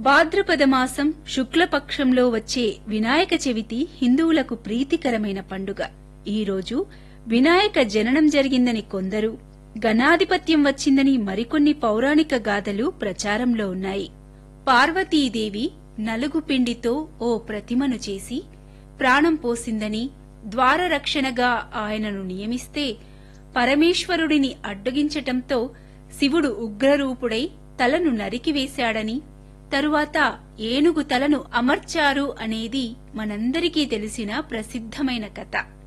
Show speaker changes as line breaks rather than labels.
భాద్రపద మాసం శుక్లపక్షంలో వచ్చే వినాయక చవితి హిందువులకు ప్రీతికరమైన పండుగ. ఈరోజు వినాయక జననం జరిగిందని కొందరు, గణాధిపత్యం వచ్చిందని మరికొన్ని పౌరాణిక గాథలు ప్రచారంలో ఉన్నాయి. పార్వతీదేవి నలుగుపిండితో ఓ ప్రతిమను చేసి ప్రాణం పోసిందని, ద్వారరక్షణగా ఆయనను నియమిస్తే పరమేశ్వరుడిని అడ్డగించటంతో శివుడు ఉగ్రరూపుడై తలను నరికివేశాడని, తరువాత ఏనుగు తలను అమర్చారు అనేది మనందరికీ తెలిసిన ప్రసిద్ధమైన కథ.